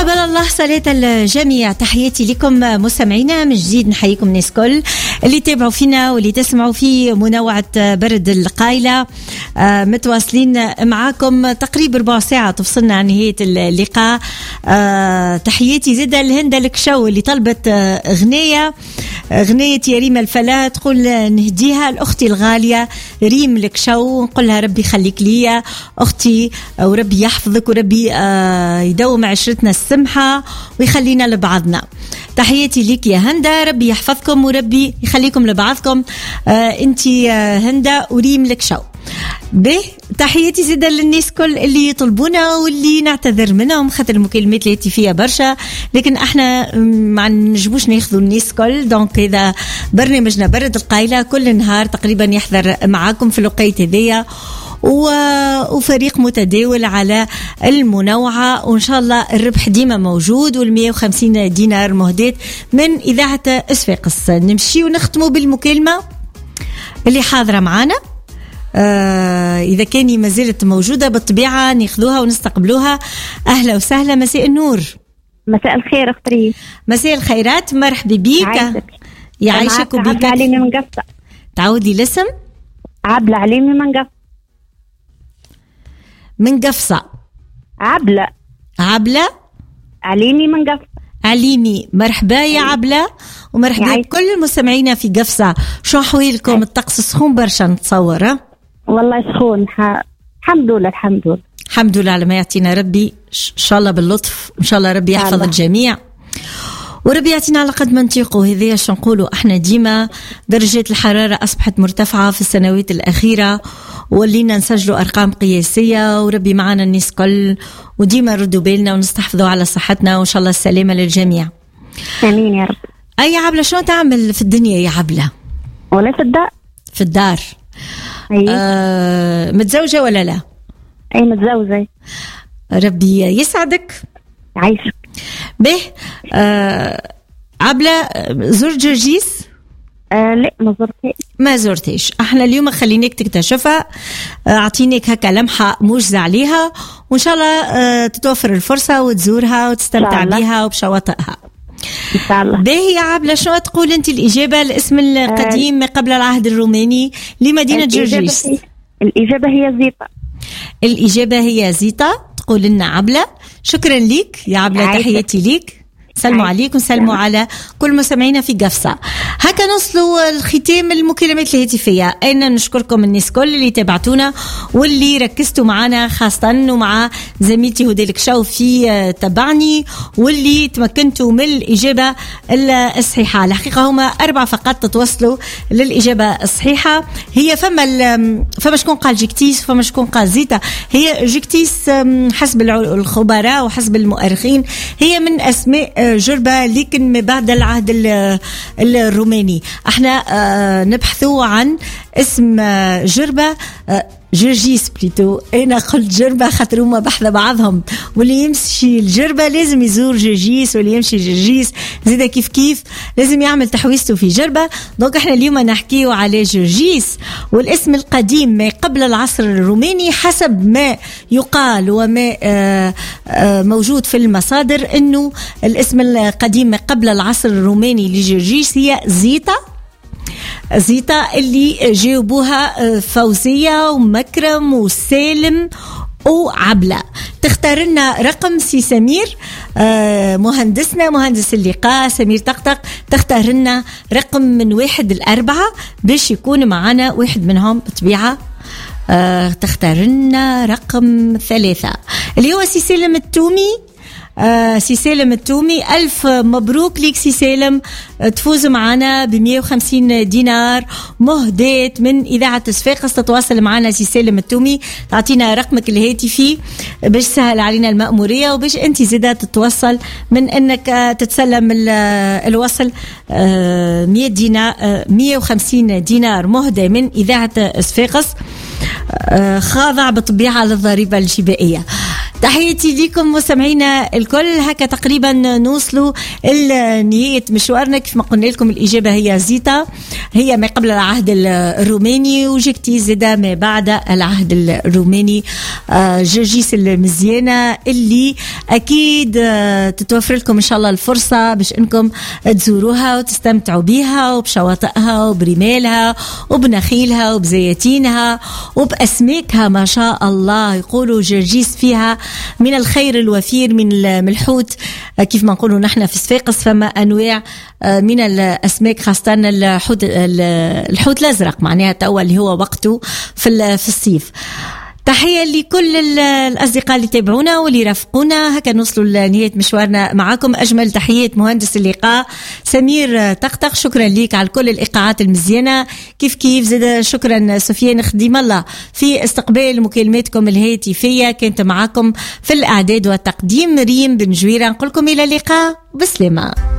تقبل الله صلاة الجميع. تحياتي لكم مستمعينا من جديد، نحييكم الناس كل اللي تابعوا فينا واللي تسمعوا في منوعة برد القايلة. متواصلين معاكم تقريبا 4 ساعة تفصلنا عن نهاية اللقاء. تحياتي زيدا لهند الكشو اللي طلبت غنية يا ريم الفلا، تقول نهديها لأختي الغالية ريم الكشو، نقولها ربي يخليك ليا أختي وربي يحفظك وربي يدوم عشرتنا السمحة ويخلينا لبعضنا. تحياتي ليك يا هندا، ربي يحفظكم وربي يخليكم لبعضكم. انتي هندا وريم الكشو. به تحياتي زيدا للناس كل اللي يطلبونا واللي نعتذر منهم خاطر المكالمات اللي فيها برشا، لكن احنا ما نجبوش ناخذوا الناس كل. دونك اذا برنامجنا برد القايلة كل نهار تقريبا يحضر معاكم في الوقت هذيا، وفريق متداول على المنوعة، وإن شاء الله الربح ديما موجود، وال150 دينار مهدات من إذاعة إسفاقس. نمشي ونختموا بالمكالمة اللي حاضرة معنا. إذا كان ما زالت موجودة بالطبيعة ناخذوها ونستقبلوها. أهلا وسهلا، مساء النور. مساء الخير أختي. مساء الخيرات، مرحبا بيك. يعيشك وبيك. عبلة عليمي من قفصة. تعودي الاسم؟ عبلة عليمي من قفصة. من قفصة. عبلة عليمي من قفصة. عليمي، مرحبا يا عبلة، ومرحبا بكل المستمعين في قفصة. شو أحوالكم؟ الطقس سخون برشا نتصور. والله سخون. الحمد لله على ما يعطينا ربي، إن شاء الله باللطف، إن شاء الله ربي يحفظ الجميع وربي يعطينا على قد ما نطيقوا. هذه شو نقولوا احنا ديما درجات الحرارة أصبحت مرتفعة في السنوات الأخيرة، ولينا نسجلوا أرقام قياسية، وربي معنا الناس كل، وديما ردوا بالنا ونستحفظوا على صحتنا، وإن شاء الله السلامة للجميع. آمين يا رب. أي عبلة، شو تعمل في الدنيا يا عبلة؟ ولا في الدار. متزوجة ولا لا؟ أي متزوجة. ربي يسعدك. عايشك. به عبلة، زرت جرجيس؟ لا ما زرتيش. احنا اليوم خليناك تكتشفها، اعطيناك هكا لمحة موجزة عليها، وان شاء الله تتوفر الفرصة وتزورها وتستمتع بها وبشواطئها ان شاء الله. باهي يا عبلة، شو تقول انت الإجابة الاسم القديم قبل العهد الروماني لمدينة جرجيس؟ الإجابة هي زيطة. تقول لنا عبلة. شكرا لك يا عبلة، تحياتي لك. سلموا عليكم، سلموا على كل مستمعينا في قفصة. هكا نوصلوا الختام المكالمات الهاتفية. أين نشكركم الناس كل اللي تابعتونا واللي ركزتوا معنا، خاصة ومع زميلتي هدى الكشو في تبعني، واللي تمكنتوا من الإجابة الصحيحة. الحقيقة هما 4 فقط تتوصلوا للإجابة الصحيحة. هي فما شكون قال جيكتيس، فما شكون قال زيتا. هي جيكتيس حسب الخبراء وحسب المؤرخين هي من أسماء جربة، لكن ما بعد العهد الروماني. احنا نبحثوا عن اسم جربة جرجيس بليتو. انا قلت جربة خاطر هما بحثوا بعضهم، واللي يمشي الجربة لازم يزور جرجيس، واللي يمشي جرجيس زيدا كيف لازم يعمل تحويسته في جربة. دونك احنا اليوم نحكيو على جرجيس، والاسم القديم ما قبل العصر الروماني حسب ما يقال وما موجود في المصادر، انه الاسم القديم ما قبل العصر الروماني لجرجيس هي زيطة اللي جاوبوها فوزية ومكرم وسالم وعبلة. تختار لنا رقم سي سمير، مهندس اللقاء سمير طقطق، تختار لنا رقم من 1 ل 4 باش يكون معنا واحد منهم بطبيعة. تختار لنا رقم 3 اللي هو سي سالم التومي. سي سالم التومي، ألف مبروك ليك سي سالم، تفوز معنا ب150 دينار مهدات من إذاعة صفاقس. تتواصل معنا سي سالم التومي، تعطينا رقمك الهاتفي باش سهل علينا المأمورية، وباش أنت زيدا تتوصل من أنك تتسلم الوصل 150 دينار مهدة من إذاعة صفاقس، خاضع بالطبيعة للضريبة الجبائية. تحياتي لكم مستمعينا الكل. هكا تقريبا نوصلوا لنهاية مشوارنا. كيف ما قلنا لكم الإجابة هي زيتا، هي ما قبل العهد الروماني، وجكتي زيدا ما بعد العهد الروماني. جرجيس المزيانة اللي أكيد تتوفر لكم إن شاء الله الفرصة باش إنكم تزوروها وتستمتعوا بها وبشواطئها وبرمالها وبنخيلها وبزيتينها وبأسماكها ما شاء الله. يقولوا جرجيس فيها من الخير الوفير من الحوت، كيف ما نقولوا نحن في صفاقس فما أنواع من الأسماك، خاصة الحوت الأزرق معناها توا اللي هو وقته في الصيف. تحية لكل الأصدقاء اللي تابعونا واللي رافقونا. هكا نوصلوا لنهاية مشوارنا معكم. أجمل تحيات مهندس اللقاء سمير طقطق، شكرا ليك على كل الإيقاعات المزيانة. كيف زاد شكرا سفيان خديم الله في استقبال مكالماتكم الهاتفية. كنت معكم في الإعداد والتقديم ريم بن جويرة. نقولكم إلى اللقاء بسلامة.